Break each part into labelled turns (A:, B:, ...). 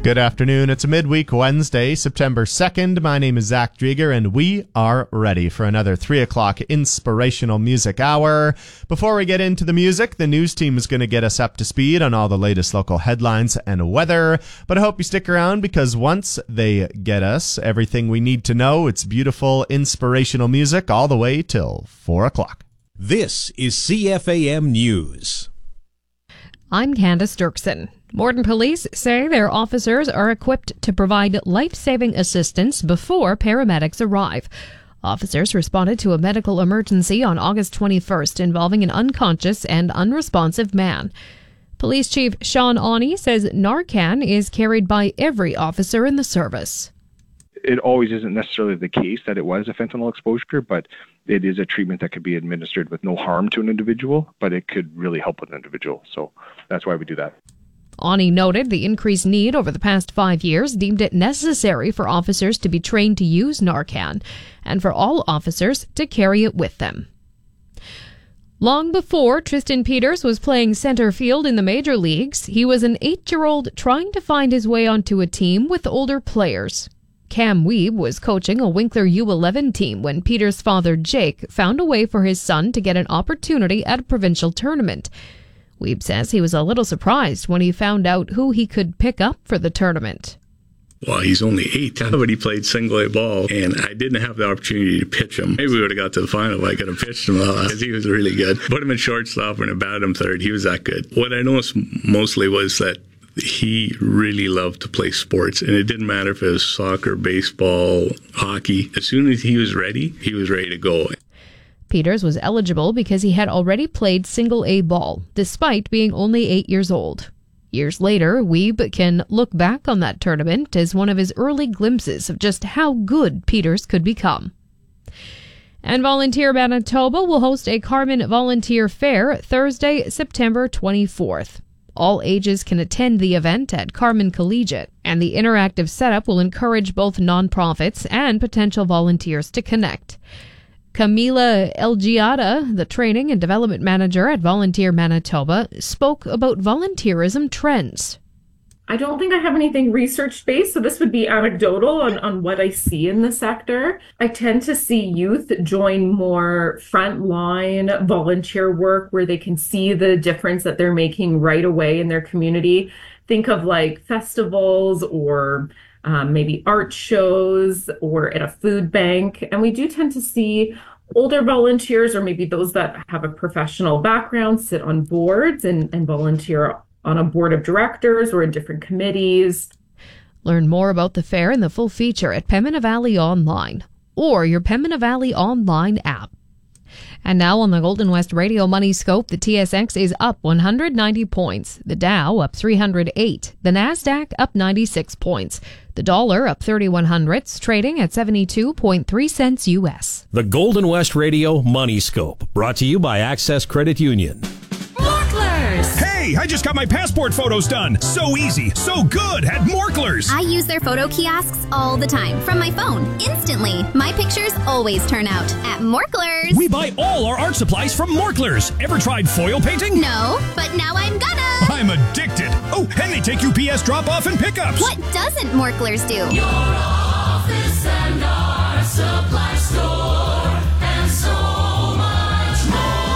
A: Good afternoon. It's a midweek Wednesday, September 2nd. My name is Zach Drieger, and we are ready for another 3 o'clock inspirational music hour. Before we get into the music, the news team is going to get us up to speed on all the latest local headlines and weather. But I hope you stick around, because once they get us everything we need to know, it's beautiful, inspirational music all the way till 4 o'clock.
B: This is CFAM News.
C: I'm Candace Dirksen. Morden Police say their officers are equipped to provide life-saving assistance before paramedics arrive. Officers responded to a medical emergency on August 21st involving an unconscious and unresponsive man. Police Chief Sean Awney says Narcan is carried by every officer in the service.
D: It always isn't necessarily the case that it was a fentanyl exposure, but it is a treatment that could be administered with no harm to an individual, but it could really help with an individual. So that's why we do that.
C: Awney noted the increased need over the past 5 years deemed it necessary for officers to be trained to use Narcan and for all officers to carry it with them. Long before Tristan Peters was playing center field in the major leagues, he was an 8-year-old trying to find his way onto a team with older players. Cam Weeb was coaching a Winkler U11 team when Peters' father Jake found a way for his son to get an opportunity at a provincial tournament. Weeb says he was a little surprised when he found out who he could pick up for the tournament.
E: Well, he's only 8, but he played single-A ball, and I didn't have the opportunity to pitch him. Maybe we would have got to the final if I could have pitched him, because he was really good. Put him in shortstop and I batted him third. He was that good. What I noticed mostly was that he really loved to play sports, and it didn't matter if it was soccer, baseball, hockey. As soon as he was ready to go.
C: Peters was eligible because he had already played single-A ball, despite being only 8 years old. Years later, Weeb can look back on that tournament as one of his early glimpses of just how good Peters could become. And Volunteer Manitoba will host a Carman Volunteer Fair Thursday, September 24th. All ages can attend the event at Carman Collegiate, and the interactive setup will encourage both nonprofits and potential volunteers to connect. Camila Elgiata, the Training and Development Manager at Volunteer Manitoba, spoke about volunteerism trends.
F: I don't think I have anything research-based, so this would be anecdotal on what I see in the sector. I tend to see youth join more frontline volunteer work where they can see the difference that they're making right away in their community. Think of like festivals or maybe art shows or at a food bank. And we do tend to see older volunteers, or maybe those that have a professional background, sit on boards and volunteer on a board of directors or in different committees.
C: Learn more about the fair and the full feature at Pembina Valley Online or your Pembina Valley Online app. And now on the Golden West Radio Money Scope, the TSX is up 190 points, the Dow up 308, the Nasdaq up 96 points, the dollar up 31 hundredths, trading at 72.3 cents U.S.
B: The Golden West Radio Money Scope, brought to you by Access Credit Union.
G: Hey, I just got my passport photos done. So easy, so good at Morklers.
H: I use their photo kiosks all the time from my phone, instantly. My pictures always turn out at Morklers.
G: We buy all our art supplies from Morklers. Ever tried foil painting?
H: No, but now I'm gonna.
G: I'm addicted. Oh, and they take UPS drop-off and pickups.
H: What doesn't Morklers do?
I: Your office and our supply store and so much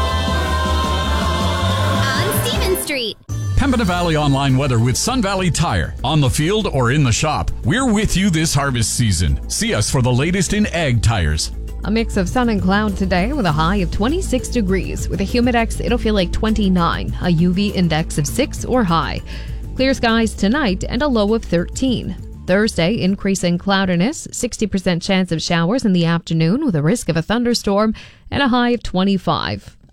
I: more.
H: On Stevens Street.
J: Pembina Valley Online weather with Sun Valley Tire. On the field or in the shop, we're with you this harvest season. See us for the latest in ag tires.
C: A mix of sun and cloud today with a high of 26 degrees. With a humidex, it'll feel like 29, a UV index of 6 or high. Clear skies tonight and a low of 13. Thursday, increasing cloudiness, 60% chance of showers in the afternoon with a risk of a thunderstorm and a high of 25.